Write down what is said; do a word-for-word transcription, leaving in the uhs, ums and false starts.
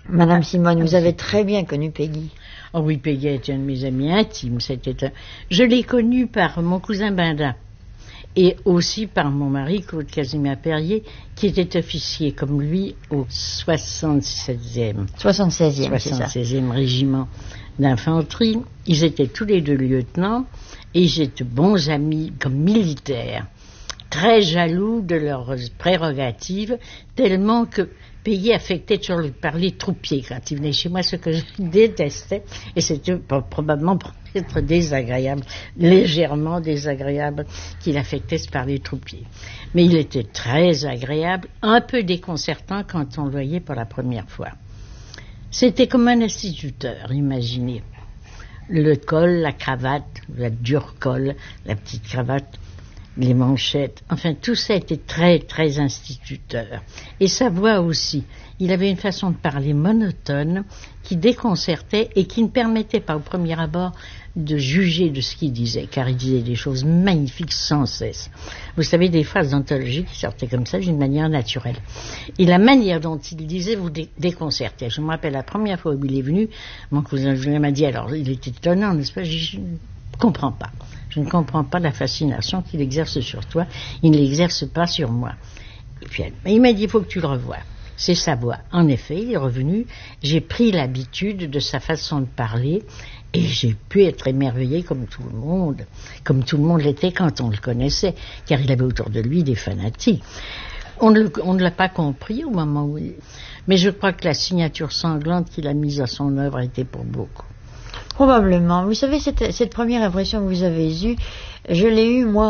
Madame Simone, vous avez très bien connu Peggy. Oh oui, Peggy était un de mes amis intimes. C'était un... Je l'ai connue par mon cousin Bindin et aussi par mon mari, Claude Casimir Perrier, qui était officier comme lui au soixante-seizième. soixante-seizième, c'est ça. soixante-seizième régiment d'infanterie. Ils étaient tous les deux lieutenants et ils étaient bons amis comme militaires, très jaloux de leurs prérogatives, tellement que Peggy affectait toujours par les troupiers quand il venait chez moi, ce que je détestais, et c'était probablement pour être désagréable, légèrement désagréable, qu'il affectait par les troupiers. Mais il était très agréable, un peu déconcertant quand on le voyait pour la première fois. C'était comme un instituteur, imaginez. Le col, la cravate, la dure col, la petite cravate, les manchettes, enfin tout ça était très très instituteur. Et sa voix aussi. Il avait une façon de parler monotone qui déconcertait et qui ne permettait pas au premier abord de juger de ce qu'il disait, car il disait des choses magnifiques sans cesse. Vous savez, des phrases d'anthologie qui sortaient comme ça d'une manière naturelle. Et la manière dont il disait vous dé- déconcertait. Je me rappelle la première fois où il est venu, mon cousin Julien m'a dit, alors il était étonnant, n'est-ce pas? Je ne comprends pas. Je ne comprends pas la fascination qu'il exerce sur toi. Il ne l'exerce pas sur moi. Et puis il m'a dit, il faut que tu le revoies. C'est sa voix. En effet, il est revenu. J'ai pris l'habitude de sa façon de parler et j'ai pu être émerveillé comme tout le monde, comme tout le monde l'était quand on le connaissait, car il avait autour de lui des fanatiques. On ne, on ne l'a pas compris au moment où il... Mais je crois que la signature sanglante qu'il a mise à son œuvre a été pour beaucoup. Probablement. Vous savez, cette, cette première impression que vous avez eue, je l'ai eue, moi,